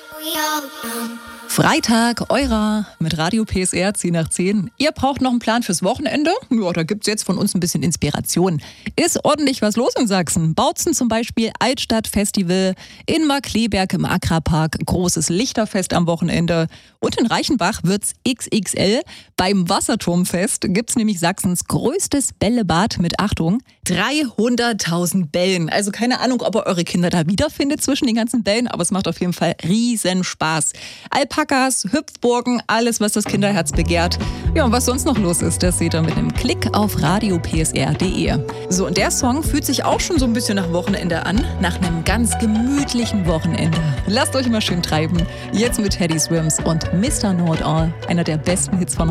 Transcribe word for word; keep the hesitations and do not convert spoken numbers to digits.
Freitag, Eura mit Radio P S R zehn nach zehn. Ihr braucht noch einen Plan fürs Wochenende? Ja, da gibt's jetzt von uns ein bisschen Inspiration. Ist ordentlich was los in Sachsen. Bautzen zum Beispiel, Altstadtfestival, in Markkleeberg im Akrapark, großes Lichterfest am Wochenende. Und in Reichenbach wird's X X L. Beim Wasserturmfest gibt's nämlich Sachsens größtes Bällebad mit, Achtung, dreihunderttausend Bällen. Also keine Ahnung, ob ihr eure Kinder da wiederfindet zwischen den ganzen Bällen, aber es macht auf jeden Fall riesen Spaß. Alpakas, Hüpfburgen, alles, was das Kinderherz begehrt. Ja, und was sonst noch los ist, das seht ihr mit einem Klick auf radio p s r punkt d e. So, und der Song fühlt sich auch schon so ein bisschen nach Wochenende an, nach einem ganz gemütlichen Wochenende. Lasst euch mal schön treiben. Jetzt mit Teddy Swims und Mister Know It All, einer der besten Hits von